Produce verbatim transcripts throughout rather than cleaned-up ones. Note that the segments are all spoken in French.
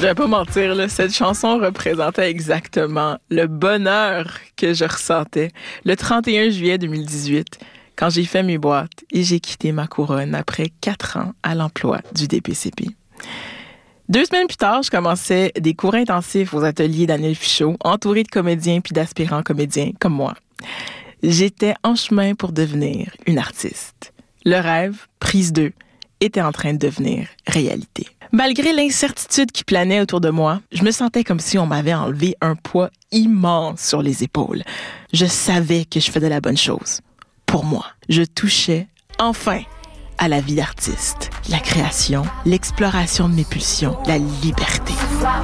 Je vais pas mentir, là, cette chanson représentait exactement le bonheur que je ressentais le trente et un juillet deux mille dix-huit, quand j'ai fait mes boîtes et j'ai quitté ma couronne après quatre ans à l'emploi du D P C P. Deux semaines plus tard, je commençais des cours intensifs aux ateliers Daniel Fichot, entourée de comédiens puis d'aspirants comédiens comme moi. J'étais en chemin pour devenir une artiste. Le rêve, prise deux, était en train de devenir réalité. Malgré l'incertitude qui planait autour de moi, je me sentais comme si on m'avait enlevé un poids immense sur les épaules. Je savais que je faisais la bonne chose. Pour moi, je touchais enfin à la vie d'artiste, la création, l'exploration de mes pulsions, la liberté.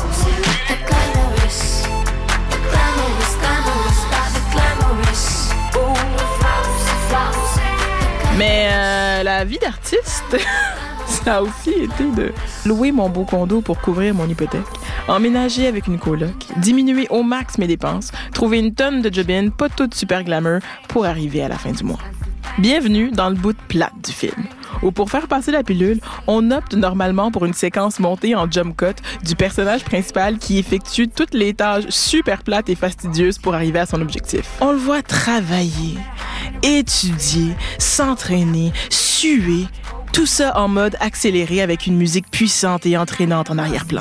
Mais euh, la vie d'artiste, ça a aussi été de louer mon beau condo pour couvrir mon hypothèque, emménager avec une coloc, diminuer au max mes dépenses, trouver une tonne de job-in, pas toute super glamour, pour arriver à la fin du mois. Bienvenue dans le bout de plate du film, où pour faire passer la pilule, on opte normalement pour une séquence montée en jump cut du personnage principal qui effectue toutes les tâches super plates et fastidieuses pour arriver à son objectif. On le voit travailler, étudier, s'entraîner, suer, tout ça en mode accéléré avec une musique puissante et entraînante en arrière-plan.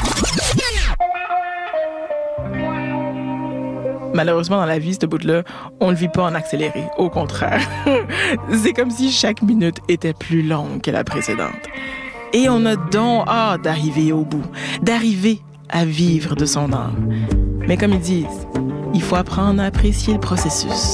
Malheureusement, dans la vie, ce bout-là, on le vit pas en accéléré. Au contraire. C'est comme si chaque minute était plus longue que la précédente. Et on a donc hâte d'arriver au bout, d'arriver à vivre de son art. Mais comme ils disent, il faut apprendre à apprécier le processus.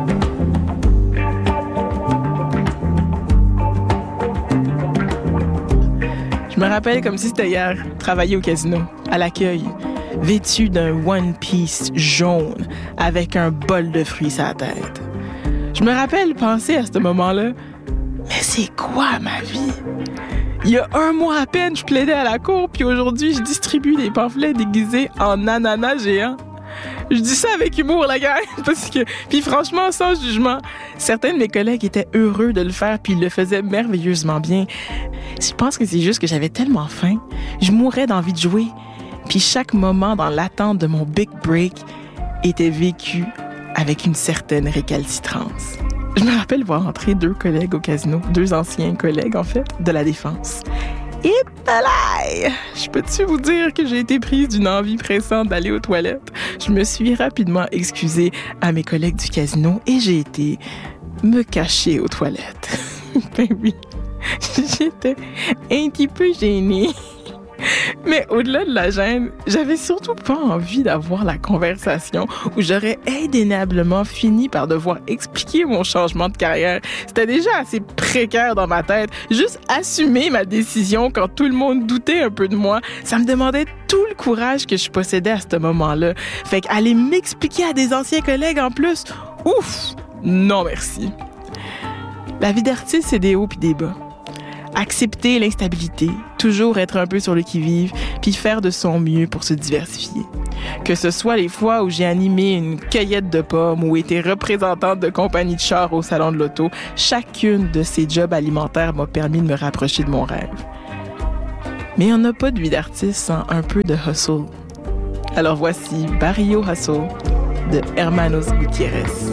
Je me rappelle comme si c'était hier, travailler au casino, à l'accueil, vêtu d'un One Piece jaune avec un bol de fruits sur la tête. Je me rappelle penser à ce moment-là, mais c'est quoi ma vie? Il y a un mois à peine, je plaidais à la cour, puis aujourd'hui, je distribue des pamphlets déguisés en ananas géants. Je dis ça avec humour, la gang, parce que... Puis franchement, sans jugement, certains de mes collègues étaient heureux de le faire, puis ils le faisaient merveilleusement bien. Je pense que c'est juste que j'avais tellement faim. Je mourais d'envie de jouer. Puis chaque moment dans l'attente de mon big break était vécu avec une certaine récalcitrance. Je me rappelle voir entrer deux collègues au casino, deux anciens collègues, en fait, de la Défense. Et palais! Je peux-tu vous dire que j'ai été prise d'une envie pressante d'aller aux toilettes? Je me suis rapidement excusée à mes collègues du casino et j'ai été me cacher aux toilettes. Ben oui, j'étais un petit peu gênée. Mais au-delà de la gêne, j'avais surtout pas envie d'avoir la conversation où j'aurais indéniablement fini par devoir expliquer mon changement de carrière. C'était déjà assez précaire dans ma tête. Juste assumer ma décision quand tout le monde doutait un peu de moi, ça me demandait tout le courage que je possédais à ce moment-là. Fait qu'aller m'expliquer à des anciens collègues en plus, ouf, non merci. La vie d'artiste, c'est des hauts puis des bas. Accepter l'instabilité, toujours être un peu sur le qui-vive, puis faire de son mieux pour se diversifier. Que ce soit les fois où j'ai animé une cueillette de pommes ou été représentante de compagnie de chars au salon de l'auto, chacune de ces jobs alimentaires m'a permis de me rapprocher de mon rêve. Mais on n'a pas de vie d'artiste sans un peu de hustle. Alors voici Barrio Hustle de Hermanos Gutiérrez.